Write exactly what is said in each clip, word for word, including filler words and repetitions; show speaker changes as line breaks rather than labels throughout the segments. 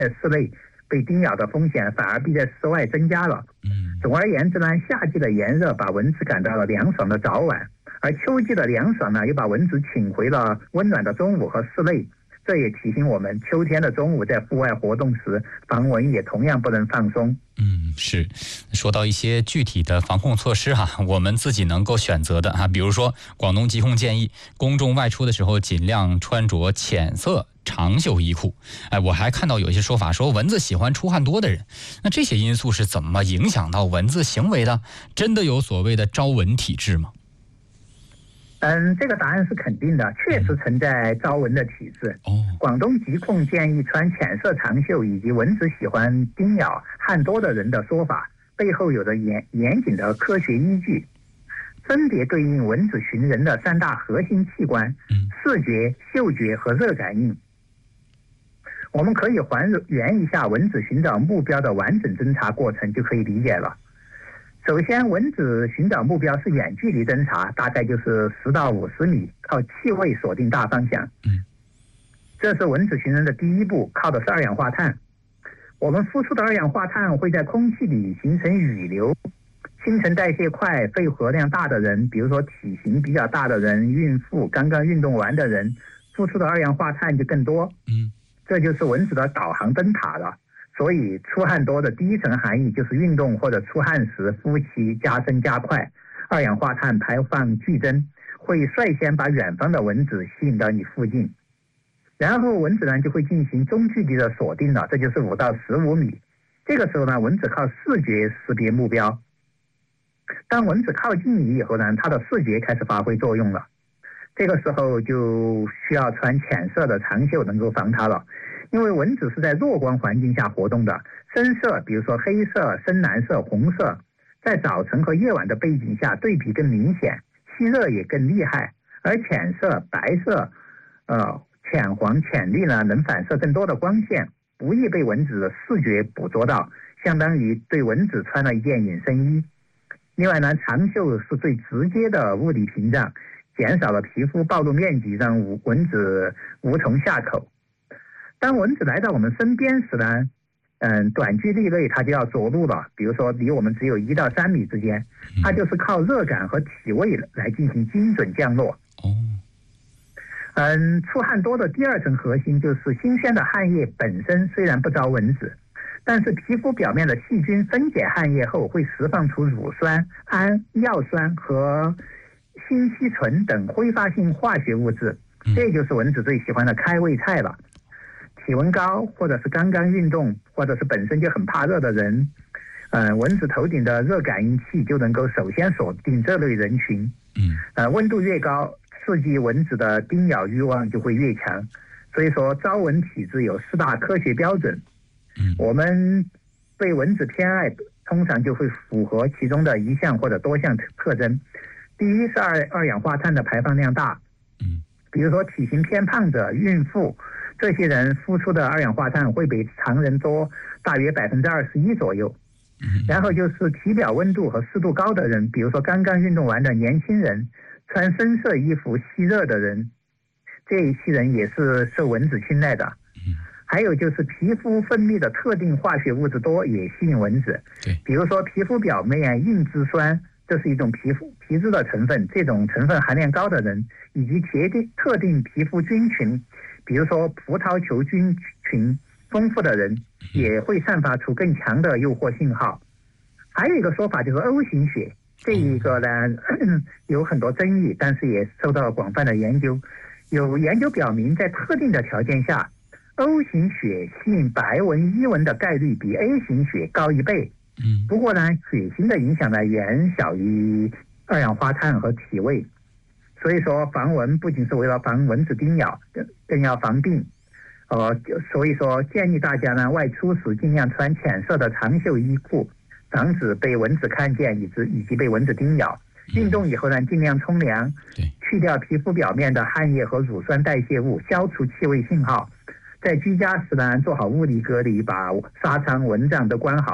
在室内被叮咬的风险反而比在室外增加了。总而言之呢，夏季的炎热把蚊子赶到了凉爽的早晚，而秋季的凉爽呢，又把蚊子请回了温暖的中午和室内。这也提醒我们，秋天的中午在户外活动时，防蚊也同样不能放松。
嗯，是。说到一些具体的防控措施哈，我们自己能够选择的哈，比如说广东疾控建议，公众外出的时候尽量穿着浅色长袖衣裤。哎，我还看到有一些说法说蚊子喜欢出汗多的人，那这些因素是怎么影响到蚊子行为的？真的有所谓的招蚊体质吗？
嗯，这个答案是肯定的，确实存在招蚊的体质。哦，广东疾控建议穿浅色长袖以及蚊子喜欢叮咬汗多的人的说法，背后有着严严谨的科学依据，分别对应蚊子寻人的三大核心器官：视觉、嗅觉和热感应。我们可以还原一下蚊子寻找目标的完整侦查过程，就可以理解了。首先，蚊子寻找目标是远距离侦查，大概就是十到五十米，靠气味锁定大方向。嗯，这是蚊子寻人的第一步，靠的是二氧化碳。我们呼出的二氧化碳会在空气里形成雨流，新陈代谢快、肺活量大的人，比如说体型比较大的人、孕妇、刚刚运动完的人，呼出的二氧化碳就更多。嗯，这就是蚊子的导航灯塔了。所以出汗多的第一层含义就是运动或者出汗时呼吸加深加快，二氧化碳排放剧增，会率先把远方的蚊子吸引到你附近，然后蚊子呢就会进行中距离的锁定了，这就是五到十五米。这个时候呢，蚊子靠视觉识别目标。当蚊子靠近你以后呢，它的视觉开始发挥作用了，这个时候就需要穿浅色的长袖能够防它了。因为蚊子是在弱光环境下活动的，深色，比如说黑色、深蓝色、红色，在早晨和夜晚的背景下对比更明显，吸热也更厉害。而浅色、白色、呃浅黄、浅绿呢，能反射更多的光线，不易被蚊子的视觉捕捉到，相当于对蚊子穿了一件隐身衣。另外呢，长袖是最直接的物理屏障，减少了皮肤暴露面积，让蚊子无从下口。当蚊子来到我们身边时呢，嗯，短距离内它就要着陆了，比如说离我们只有一到三米之间，它就是靠热感和体味来进行精准降落。哦，嗯，出汗多的第二层核心就是新鲜的汗液本身虽然不招蚊子，但是皮肤表面的细菌分解汗液后会释放出乳酸、氨、尿酸和辛烯醇等挥发性化学物质，这就是蚊子最喜欢的开胃菜了。体温高，或者是刚刚运动，或者是本身就很怕热的人，呃，蚊子头顶的热感应器就能够首先锁定这类人群。嗯，呃，温度越高，刺激蚊子的叮咬欲望就会越强。所以说，招蚊体质有四大科学标准。嗯，我们对蚊子偏爱，通常就会符合其中的一项或者多项特征。第一是二二氧化碳的排放量大。嗯，比如说体型偏胖者、孕妇。这些人呼出的二氧化碳会比常人多大约百分之二十一左右。然后就是体表温度和湿度高的人，比如说刚刚运动完的年轻人，穿深色衣服吸热的人，这一批人也是受蚊子青睐的。还有就是皮肤分泌的特定化学物质多，也吸引蚊子。比如说皮肤表面硬脂酸，这是一种皮肤皮质的成分，这种成分含量高的人，以及特定特定皮肤菌群，比如说葡萄球菌群丰富的人，也会散发出更强的诱惑信号。还有一个说法就是 O 型血，这一个呢有很多争议，但是也受到了广泛的研究。有研究表明，在特定的条件下 O 型血吸引白蚊、伊蚊的概率比 A 型血高一倍。不过呢，血型的影响呢远小于二氧化碳和体味。所以说，防蚊不仅是为了防蚊子叮咬，更要防病。呃，所以说建议大家呢，外出时尽量穿浅色的长袖衣裤，防止被蚊子看见，以及以及被蚊子叮咬。运动以后呢，尽量冲凉，去掉皮肤表面的汗液和乳酸代谢物，消除气味信号。在居家时呢，做好物理隔离，把纱窗、蚊帐都关好，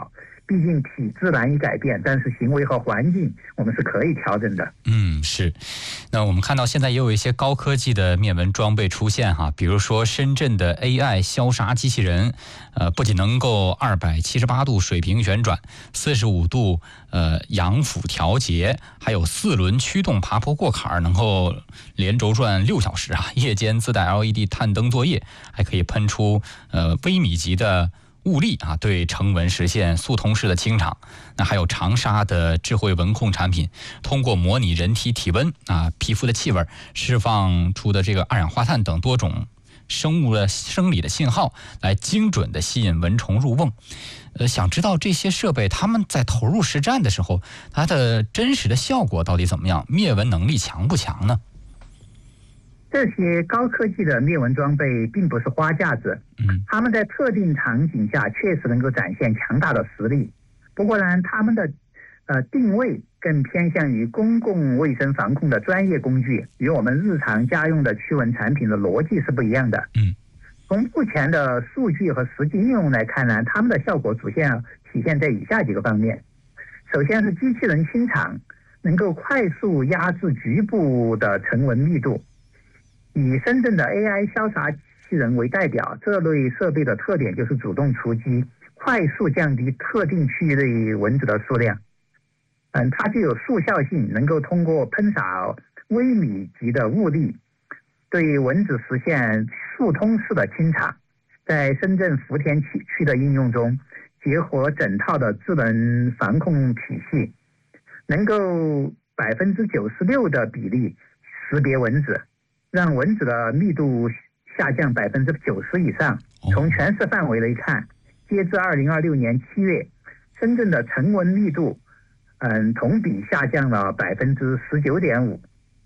毕竟体质难以改变，但是行为和环境我们是可以调整的。
嗯，是。那我们看到现在也有一些高科技的灭蚊装备出现哈，比如说深圳的 A I 消杀机器人，呃，不仅能够二百七十八度水平旋转，四十五度呃仰俯调节，还有四轮驱动爬坡过坎，能够连轴转六小时啊，夜间自带 L E D 探灯作业，还可以喷出呃微米级的物力啊，对成蚊实现速通式的清场。那还有长沙的智慧蚊控产品，通过模拟人体体温啊、皮肤的气味，释放出的这个二氧化碳等多种生物的生理的信号，来精准的吸引蚊虫入瓮。呃，想知道这些设备他们在投入实战的时候，它的真实的效果到底怎么样？灭蚊能力强不强呢？
这些高科技的灭蚊装备并不是花架子，
嗯，
他们在特定场景下确实能够展现强大的实力。不过呢，他们的呃定位更偏向于公共卫生防控的专业工具，与我们日常家用的驱蚊产品的逻辑是不一样的。
嗯，
从目前的数据和实际应用来看呢，他们的效果主要体现在以下几个方面。首先是机器人清场能够快速压制局部的成蚊密度。以深圳的 A I 消杀机器人为代表，这类设备的特点就是主动出击，快速降低特定区域内蚊子的数量。嗯，它具有速效性，能够通过喷洒微米级的物力，对蚊子实现速通式的清场。在深圳福田区区的应用中，结合整套的智能防控体系，能够百分之九十六的比例识别蚊子，让蚊子的密度下降百分之九十以上。从全市范围来看，截至二零二六年七月，深圳的成蚊密度，嗯，同比下降了百分之十九点五。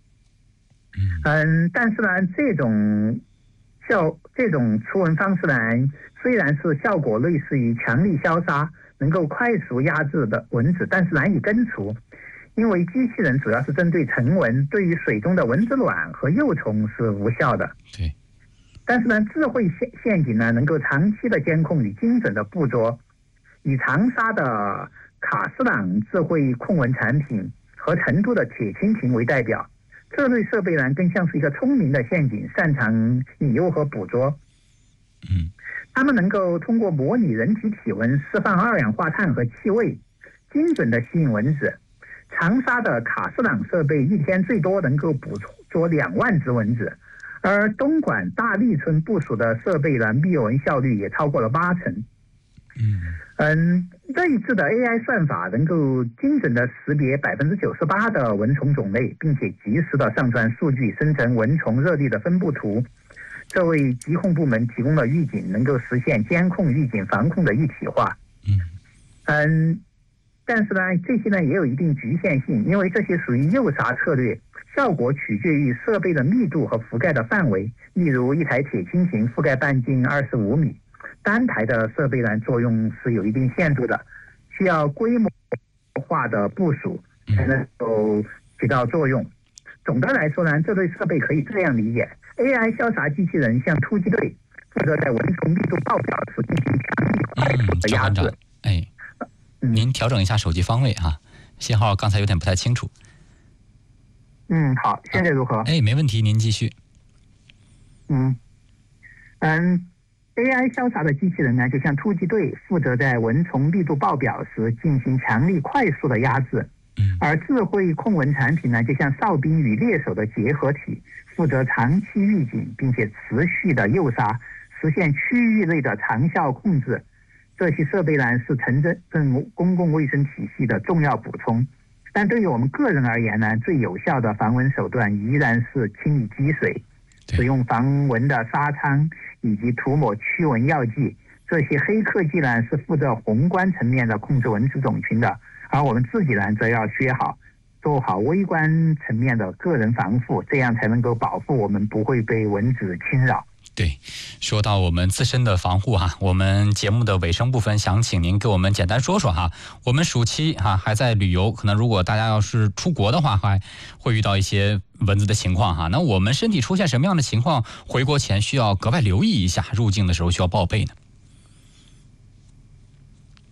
嗯，但是呢，这种效这种除蚊方式呢，虽然是效果类似于强力消杀，能够快速压制的蚊子，但是难以根除。因为机器人主要是针对成蚊，对于水中的蚊子卵和幼虫是无效的。
对。
但是呢，智慧陷陷阱呢，能够长期的监控与精准的捕捉。以长沙的卡斯朗智慧控蚊产品和成都的铁蜻蜓为代表，这类设备呢，更像是一个聪明的陷阱，擅长引诱和捕捉。
嗯，
它们能够通过模拟人体体温，释放二氧化碳和气味，精准的吸引蚊子。长沙的卡斯朗设备一天最多能够捕捉两万只蚊子，而东莞大利村部署的设备呢，灭蚊效率也超过了八成。
嗯
嗯，内置的 A I 算法能够精准的识别百分之九十八的蚊虫种类，并且及时的上传数据，生成蚊虫热力的分布图。这为疾控部门提供了预警，能够实现监控、预警、防控的一体化。
嗯
嗯。但是呢，这些呢也有一定局限性，因为这些属于诱杀策略，效果取决于设备的密度和覆盖的范围。例如，一台铁蜻蜓覆盖半径二十五米，单台的设备呢作用是有一定限度的，需要规模化的部署才能够起到作用。总的来说呢，这类设备可以这样理解 ：A I 消杀机器人像突击队，负责在蚊虫密度爆表时进行强力快速的压制。
哎。您调整一下手机方位啊，信号刚才有点不太清楚。
嗯，好，现在如何？
哎，没问题，您继续。
嗯嗯 ，A I 消杀的机器人呢，就像突击队，负责在蚊虫密度爆表时进行强力快速的压制。
嗯，
而智慧控蚊产品呢，就像哨兵与猎手的结合体，负责长期预警，并且持续的诱杀，实现区域内的长效控制。这些设备呢是城镇公共卫生体系的重要补充，但对于我们个人而言呢，最有效的防蚊手段依然是清理积水，使用防蚊的纱仓以及涂抹驱蚊药剂。这些黑科技呢是负责宏观层面的控制蚊子种群的，而我们自己呢则要学好做好微观层面的个人防护，这样才能够保护我们不会被蚊子侵扰。
对，说到我们自身的防护哈，我们节目的尾声部分想请您给我们简单说说哈，我们暑期哈还在旅游，可能如果大家要是出国的话，还会遇到一些蚊子的情况哈。那我们身体出现什么样的情况，回国前需要格外留意一下，入境的时候需要报备呢？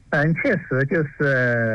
嗯，确实就是，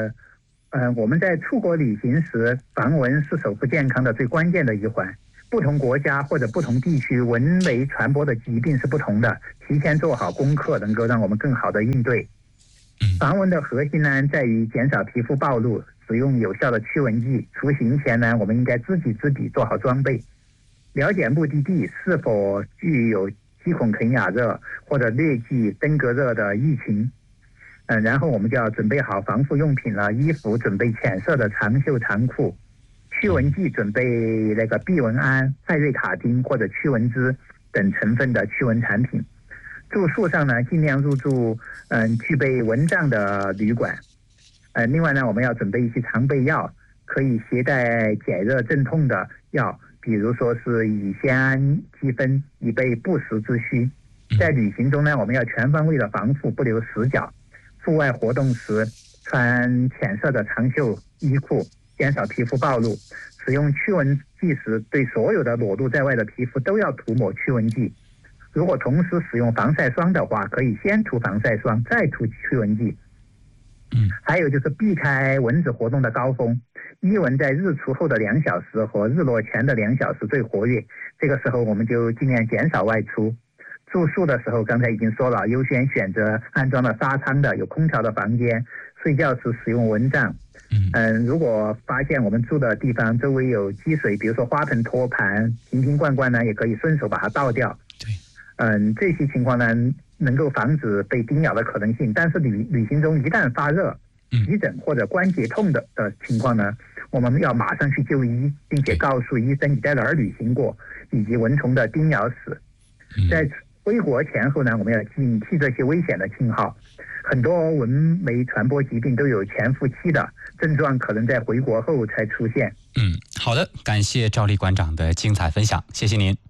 嗯，我们在出国旅行时，防蚊是守护健康的最关键的一环。不同国家或者不同地区蚊媒传播的疾病是不同的，提前做好功课，能够让我们更好的应对。防蚊的核心呢，在于减少皮肤暴露，使用有效的驱蚊剂。出行前呢，我们应该知己知彼，做好装备，了解目的地是否具有鸡孔肯雅热或者疟疾、登革热的疫情。嗯，然后我们就要准备好防护用品了，衣服准备浅色的长袖长裤，驱蚊剂准备那个避蚊胺、赛瑞塔汀或者驱蚊酯等成分的驱蚊产品。住宿上呢，尽量入住嗯具备蚊帐的旅馆。呃，另外呢，我们要准备一些常备药，可以携带解热镇痛的药，比如说是乙酰氨基酚，以备不时之需。在旅行中呢，我们要全方位的防护，不留死角。户外活动时穿浅色的长袖衣裤，减少皮肤暴露。使用驱蚊剂时，对所有的裸露在外的皮肤都要涂抹驱蚊剂。如果同时使用防晒霜的话，可以先涂防晒霜，再涂驱蚊剂。
嗯，
还有就是避开蚊子活动的高峰，伊蚊在日出后的两小时和日落前的两小时最活跃，这个时候我们就尽量减少外出。住宿的时候，刚才已经说了，优先选择安装了纱窗的、有空调的房间。睡觉时使用蚊帐。嗯、呃，如果发现我们住的地方周围有积水，比如说花盆、托盘、瓶瓶罐罐呢，也可以顺手把它倒掉。
对，
嗯、呃，这些情况呢，能够防止被叮咬的可能性。但是旅旅行中一旦发热、急诊或者关节痛的的情况呢，我们要马上去就医，并且告诉医生你在哪儿旅行过，以及蚊虫的叮咬史。在回国前后呢，我们要警惕这些危险的信号。很多蚊媒传播疾病都有潜伏期的症状，可能在回国后才出现。
嗯，好的，感谢赵立馆长的精彩分享，谢谢您。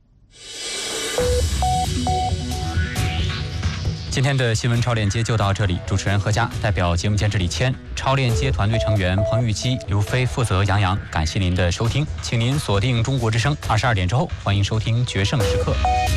今天的新闻超链接就到这里，主持人何佳代表节目监制李谦，超链接团队成员彭玉基、刘飞负责杨洋，感谢您的收听，请您锁定中国之声二十二点之后，欢迎收听决胜时刻。